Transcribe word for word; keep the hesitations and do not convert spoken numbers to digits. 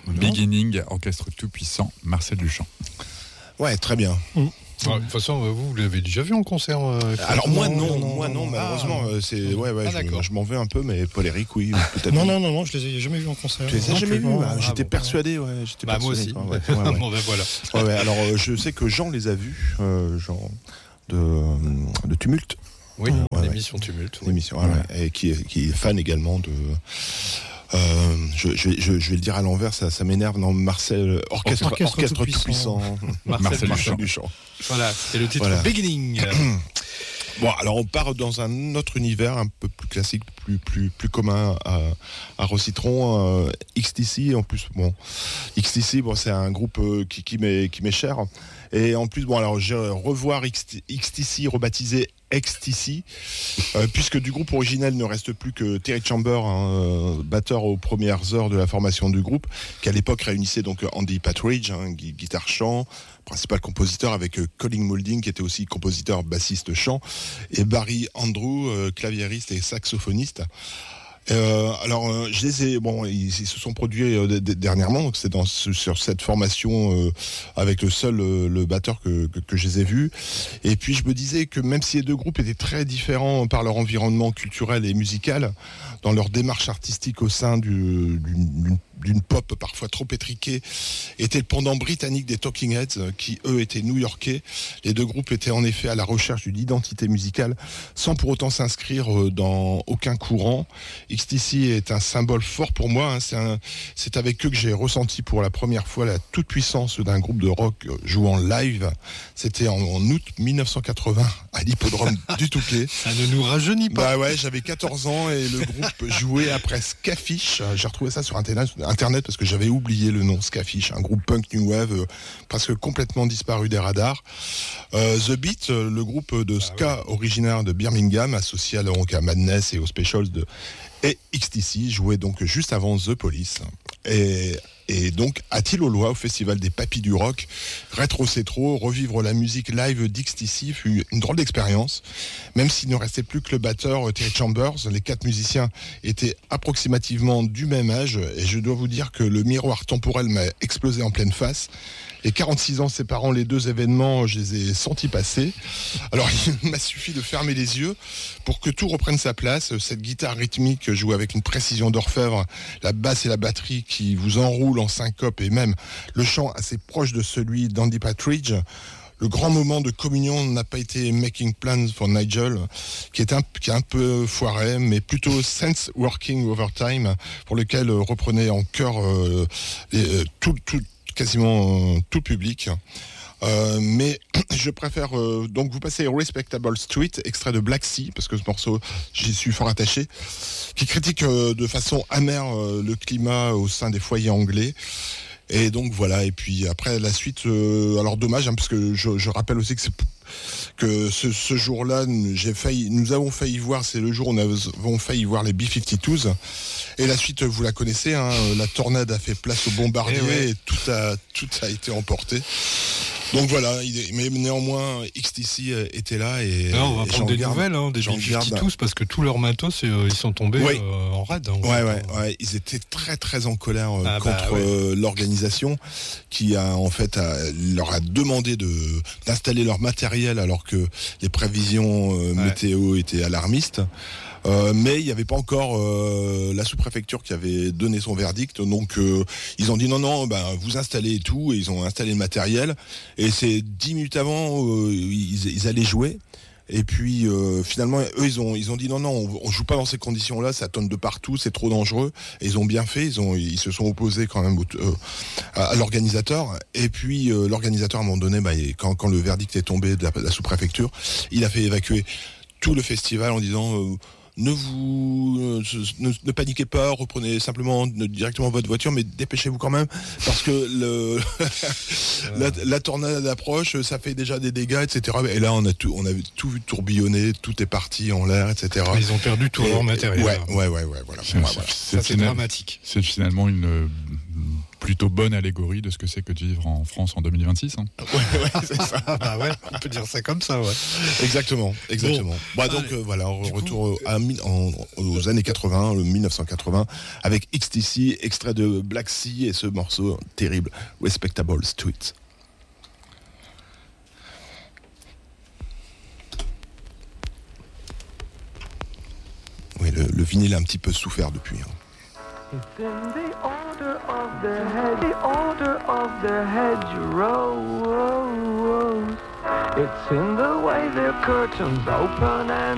Beginning, orchestre tout puissant, Marcel Duchamp. Ouais, très bien. Mmh. Ah, de toute façon, vous, vous l'avez déjà vu en concert euh, Alors moi non, non, non moi non, non malheureusement. Ah, c'est ouais, ouais. Ah, je, je m'en veux un peu, mais Paul-Éric, oui, peut-être. Non, non, non, non, je les ai jamais vus en concert. Tu les as jamais vus bah, J'étais ah, bon, persuadé, ouais. J'étais bah, persuadé. Moi aussi. Ouais, ouais, ouais. Bon, ben voilà. Ouais, ouais, alors, euh, je sais que Jean les a vus, euh, Jean de, de Tumulte. Oui, ouais, l'émission ouais. Tumulte. Oui. L'émission, ouais, ouais. Et qui est, qui est fan également de. Euh, je, je, je, je vais le dire à l'envers, ça, ça m'énerve. Non, Marcel, orchestre, orchestre, orchestre tout puissant. Marcel, Marcel Duchamp. Duchamp. Voilà, c'est le titre voilà. Beginning. Bon, alors on part dans un autre univers un peu plus classique, plus plus plus commun à, à Rositron, euh, X T C. En plus, bon, X T C, bon, c'est un groupe euh, qui qui m'est qui m'est cher. Et en plus, bon, alors je revoir X T C rebaptisé X T C, euh, puisque du groupe originel ne reste plus que Terry Chamber, hein, euh, batteur aux premières heures de la formation du groupe, qui à l'époque réunissait donc Andy Partridge, hein, gu- guitare-chant, principal compositeur, avec euh, Colin Moulding, qui était aussi compositeur, bassiste, chant, et Barry Andrew, euh, claviériste et saxophoniste. Euh, alors, euh, je les ai, bon, ils, ils se sont produits euh, d- d- dernièrement, donc c'est dans ce, sur cette formation euh, avec le seul euh, le batteur que, que que je les ai vus. Et puis je me disais que même si les deux groupes étaient très différents par leur environnement culturel et musical, dans leur démarche artistique au sein du, d'une, d'une pop parfois trop étriquée, était le pendant britannique des Talking Heads, qui eux étaient new-yorkais. Les deux groupes étaient en effet à la recherche d'une identité musicale, sans pour autant s'inscrire dans aucun courant. X T C est un symbole fort pour moi. Hein. C'est, un, c'est avec eux que j'ai ressenti pour la première fois la toute-puissance d'un groupe de rock jouant live. C'était en, en août dix-neuf cent quatre-vingts à l'hippodrome du Touquet. Ça ne nous rajeunit pas. Bah ouais, j'avais quatorze ans et le groupe jouait après Skafish. J'ai retrouvé ça sur internet, internet parce que j'avais oublié le nom Skafish, un groupe punk new wave euh, presque complètement disparu des radars. Euh, The Beat, le groupe de ska ah ouais. originaire de Birmingham, associé donc à Madness et aux Specials de et X T C, jouait donc juste avant The Police. Et, et donc, à Thil-aux-Lois, au Festival des Papis du Rock, Rétro C'est Trop, revivre la musique live d'X T C fut une drôle d'expérience. Même s'il ne restait plus que le batteur Terry Chambers, les quatre musiciens étaient approximativement du même âge. Et je dois vous dire que le miroir temporel m'a explosé en pleine face. Les quarante-six ans séparant les deux événements, je les ai sentis passer. Alors, il m'a suffi de fermer les yeux pour que tout reprenne sa place. Cette guitare rythmique jouée avec une précision d'orfèvre, la basse et la batterie qui vous enroulent en syncope et même le chant assez proche de celui d'Andy Partridge. Le grand moment de communion n'a pas été Making Plans for Nigel, qui est un, qui est un peu foiré, mais plutôt Sense Working Overtime, pour lequel euh, reprenait en chœur euh, les, euh, tout, tout, quasiment euh, tout public. Euh, mais je préfère euh, donc vous passer Respectable Street, extrait de Black Sea, parce que ce morceau, j'y suis fort attaché, qui critique euh, de façon amère euh, le climat au sein des foyers anglais. Et donc voilà, et puis après la suite, euh, alors dommage, hein, parce que je, je rappelle aussi que c'est que ce, ce jour-là, j'ai failli, nous avons failli voir, c'est le jour où nous avons failli voir les B cinquante-deux, et la suite, vous la connaissez, hein, la tornade a fait place au bombardier, et, ouais. et tout a tout a été emporté. Donc voilà, mais néanmoins, X T C était là et. Là, on va et prendre des garde, nouvelles, hein, des B cinquante-deux, parce que tous leurs matos, euh, ils sont tombés oui. euh, en rade. Hein, ouais, ouais, ouais, ils étaient très très en colère euh, ah contre bah, ouais. euh, l'organisation qui a en fait a, leur a demandé de d'installer leur matériel alors que les prévisions euh, ouais. météo étaient alarmistes. Euh, mais il n'y avait pas encore euh, la sous-préfecture qui avait donné son verdict, donc euh, ils ont dit non non, ben vous installez tout, et ils ont installé le matériel, et c'est dix minutes avant euh, ils, ils allaient jouer. Et puis euh, finalement eux ils ont ils ont dit non non on, on joue pas dans ces conditions là, ça tonne de partout, c'est trop dangereux, et ils ont bien fait, ils ont ils se sont opposés quand même au, euh, à, à l'organisateur. Et puis euh, l'organisateur à un moment donné, bah, quand quand le verdict est tombé de la, de la sous-préfecture, il a fait évacuer tout le festival en disant euh, ne vous euh, ne, ne paniquez pas, reprenez simplement directement votre voiture, mais dépêchez-vous quand même, parce que le la, la tornade approche, ça fait déjà des dégâts, et cetera. Et là, on a tout, on a tout vu tourbillonner, tout est parti en l'air, et cetera. Ils ont perdu tout et, leur matériel. Ouais, ouais, ouais, ouais, voilà. C'est, ouais, voilà. Ça, c'est final, dramatique. C'est finalement une plutôt bonne allégorie de ce que c'est que de vivre en France en deux mille vingt-six. Hein. Ouais, ouais, c'est ça. Bah ouais, on peut dire ça comme ça, ouais. Exactement, exactement. Bon, bah, donc euh, voilà, on retour à, en, aux années quatre-vingts, le mille neuf cent quatre-vingts, avec X T C, extrait de Black Sea et ce morceau terrible, Respectable Street. Oui, le, le vinyle a un petit peu souffert depuis. Hein. It's in the order of the head, the order of the hedgerows. It's in the way the curtains open and